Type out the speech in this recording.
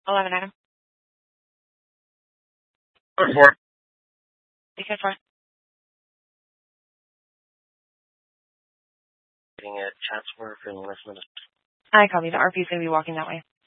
11 Adam. Report. You can front. At Chatsworth and West Minnesota. Hi, copy. The RP is going to be walking that way.